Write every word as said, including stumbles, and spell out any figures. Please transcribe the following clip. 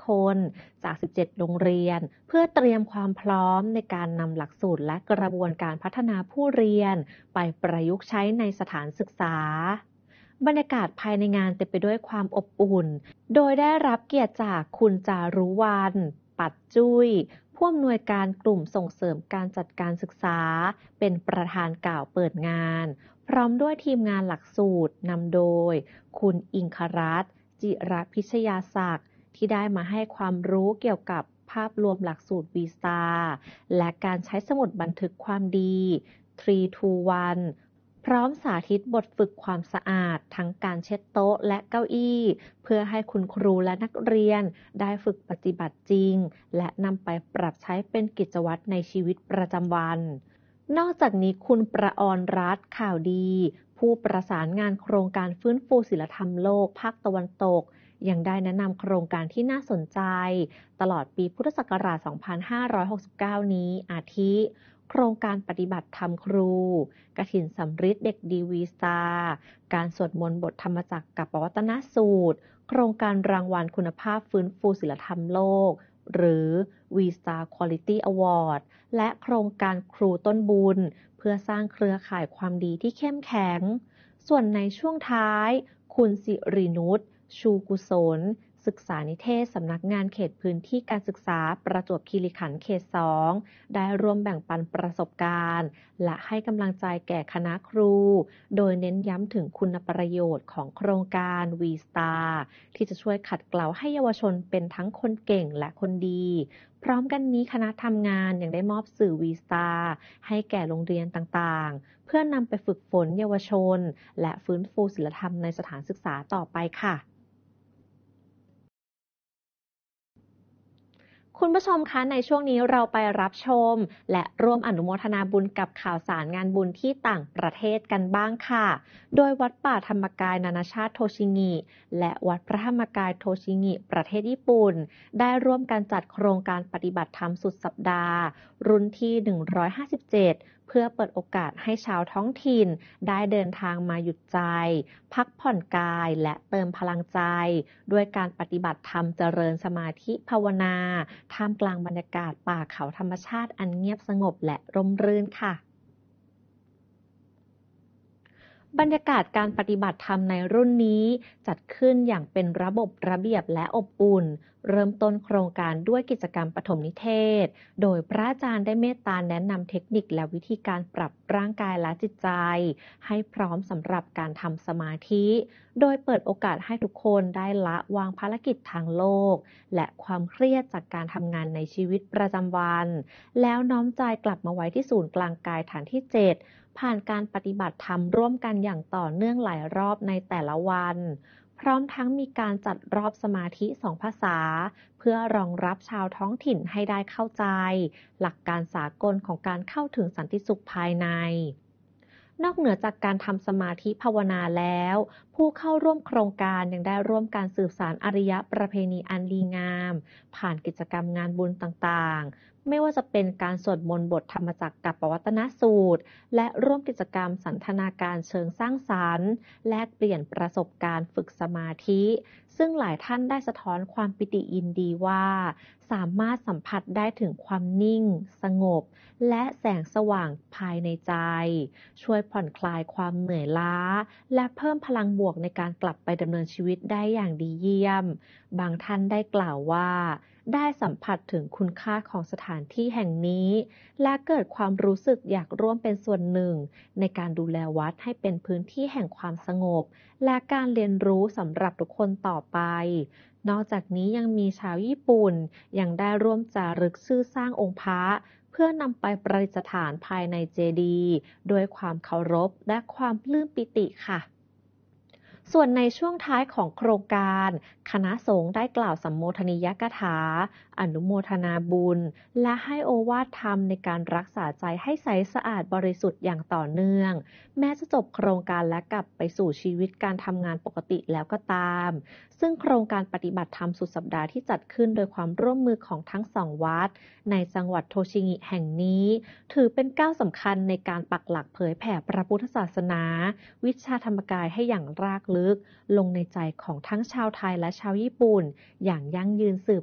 คนจากสิบเจ็ดโรงเรียนเพื่อเตรียมความพร้อมในการนำหลักสูตรและกระบวนการพัฒนาผู้เรียนไปประยุกต์ใช้ในสถานศึกษาบรรยากาศภายในงานเต็มไปด้วยความอบอุ่นโดยได้รับเกียรติจากคุณจารุวรรณ ปัดจุ้ยผู้อำนวยการกลุ่มส่งเสริมการจัดการศึกษาเป็นประธานกล่าวเปิดงานพร้อมด้วยทีมงานหลักสูตรนำโดยคุณอิงครัตน์ จิรพิชยาศักดิ์ที่ได้มาให้ความรู้เกี่ยวกับภาพรวมหลักสูตร วี สตาร์ และการใช้สมุดบันทึกความดี ทรี ทู วัน พร้อมสาธิตบทฝึกความสะอาดทั้งการเช็ดโต๊ะและเก้าอี้เพื่อให้คุณครูและนักเรียนได้ฝึกปฏิบัติจริงและนำไปปรับใช้เป็นกิจวัตรในชีวิตประจำวันนอกจากนี้คุณประอรรัตน์ข่าวดีผู้ประสานงานโครงการฟื้นฟูศีลธรรมโลกภาคตะวันตกยังได้แนะนำโครงการที่น่าสนใจตลอดปีพุทธศักราช สองพันห้าร้อยหกสิบเก้า นี้อาทิโครงการปฏิบัติธรรมครูกฐินสำริดเด็กดี วี สตาร์ การสวดมนต์บทธรรมจักรกับปวัตนสูตรโครงการรางวัลคุณภาพฟื้นฟูศีลธรรมโลกหรือ วี สตาร์ Quality Award และโครงการครูต้นบุญเพื่อสร้างเครือข่ายความดีที่เข้มแข็งส่วนในช่วงท้ายคุณสิรินุช ชูกุศลศึกษานิเทศสำนักงานเขตพื้นที่การศึกษาประจวบคีรีขันธ์เขต สอง ได้ร่วมแบ่งปันประสบการณ์และให้กำลังใจแก่คณะครูโดยเน้นย้ำถึงคุณประโยชน์ของโครงการ วี สตาร์ ที่จะช่วยขัดเกลาให้เยาวชนเป็นทั้งคนเก่งและคนดีพร้อมกันนี้คณะทำงานยังได้มอบสื่อ วี สตาร์ ให้แก่โรงเรียนต่างๆเพื่อนำไปฝึกฝนเยาวชนและฟื้นฟูศีลธรรมในสถานศึกษาต่อไปค่ะคุณผู้ชมคะในช่วงนี้เราไปรับชมและร่วมอนุโมทนาบุญกับข่าวสารงานบุญที่ต่างประเทศกันบ้างค่ะโดยวัดป่าธรรมกายนานาชาติโทชิงิและวัดพระธรรมกายโทชิงิประเทศญี่ปุ่นได้ร่วมกันจัดโครงการปฏิบัติธรรมสุดสัปดาห์รุ่นที่หนึ่งร้อยห้าสิบเจ็ดเพื่อเปิดโอกาสให้ชาวท้องถิ่นได้เดินทางมาหยุดใจพักผ่อนกายและเติมพลังใจด้วยการปฏิบัติธรรมเจริญสมาธิภาวนาท่ามกลางบรรยากาศป่าเขาธรรมชาติอันเงียบสงบและร่มรื่นค่ะบรรยากาศการปฏิบัติธรรมในรุ่นนี้จัดขึ้นอย่างเป็นระบบระเบียบและอบอุ่นเริ่มต้นโครงการด้วยกิจกรรมปฐมนิเทศโดยพระอาจารย์ได้เมตตาแนะนำเทคนิคและวิธีการปรับร่างกายและจิตใจให้พร้อมสำหรับการทำสมาธิโดยเปิดโอกาสให้ทุกคนได้ละวางภารกิจทางโลกและความเครียดจากการทำงานในชีวิตประจำวันแล้วน้อมใจกลับมาไว้ที่ศูนย์กลางกายฐานที่เจ็ดผ่านการปฏิบัติธรรมร่วมกันอย่างต่อเนื่องหลายรอบในแต่ละวันพร้อมทั้งมีการจัดรอบสมาธิสองภาษาเพื่อรองรับชาวท้องถิ่นให้ได้เข้าใจหลักการสากลของการเข้าถึงสันติสุขภายในนอกเหนือจากการทำสมาธิภาวนาแล้วผู้เข้าร่วมโครงการยังได้ร่วมการสืบสานอารยประเพณีอันดีงามผ่านกิจกรรมงานบุญต่างๆไม่ว่าจะเป็นการสวดมนต์บทธรรมจักรกับปวัตนสูตรและร่วมกิจกรรมสันทนาการเชิงสร้างสรรค์แลกเปลี่ยนประสบการณ์ฝึกสมาธิซึ่งหลายท่านได้สะท้อนความปิติยินดีว่าสามารถสัมผัสได้ถึงความนิ่งสงบและแสงสว่างภายในใจช่วยผ่อนคลายความเหนื่อยล้าและเพิ่มพลังบวกในการกลับไปดำเนินชีวิตได้อย่างดีเยี่ยมบางท่านได้กล่าวว่าได้สัมผัสถึงคุณค่าของสถานที่แห่งนี้และเกิดความรู้สึกอยากร่วมเป็นส่วนหนึ่งในการดูแลวัดให้เป็นพื้นที่แห่งความสงบและการเรียนรู้สำหรับทุกคนต่อไปนอกจากนี้ยังมีชาวญี่ปุ่นยังได้ร่วมจารึกชื่อสร้างองค์พระเพื่อนำไปประดิษฐานภายในเจดีย์ด้วยความเคารพและความปลื้มปิติค่ะส่วนในช่วงท้ายของโครงการคณะสงฆ์ได้กล่าวสัมโมทนียกถาอนุโมทนาบุญและให้โอวาทธรรมในการรักษาใจให้ใสสะอาดบริสุทธิ์อย่างต่อเนื่องแม้จะจบโครงการและกลับไปสู่ชีวิตการทำงานปกติแล้วก็ตามซึ่งโครงการปฏิบัติธรรมสุดสัปดาห์ที่จัดขึ้นโดยความร่วมมือของทั้งสองวัดในจังหวัดโทชิงิแห่งนี้ถือเป็นก้าวสำคัญในการปักหลักเผยแผ่พระพุทธศาสนาวิชาธรรมกายให้อย่างรากลึกลงในใจของทั้งชาวไทยและชาวญี่ปุ่นอย่างยั่งยืนสืบ